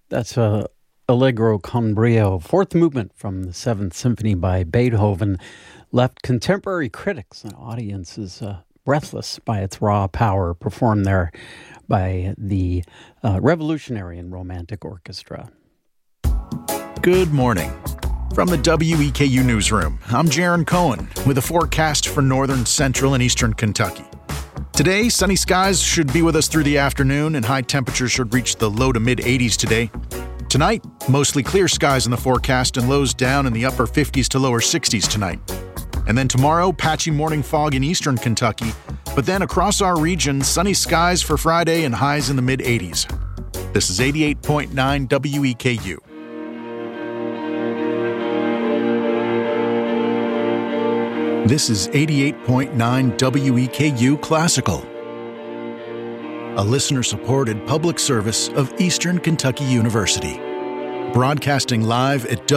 That's Allegro con brio, fourth movement from the Seventh Symphony by Beethoven, left contemporary critics and audiences breathless by its raw power, performed there by the Revolutionary and Romantic Orchestra. Good morning. From the WEKU Newsroom, I'm Jaron Cohen with a forecast for northern, central, and eastern Kentucky. Today, sunny skies should be with us through the afternoon, and high temperatures should reach the low to mid-80s today. Tonight, mostly clear skies in the forecast and lows down in the upper 50s to lower 60s tonight. And then tomorrow, patchy morning fog in eastern Kentucky, but then across our region, sunny skies for Friday and highs in the mid-80s. This is 88.9 WEKU. This is 88.9 WEKU Classical, a listener-supported public service of Eastern Kentucky University, broadcasting live at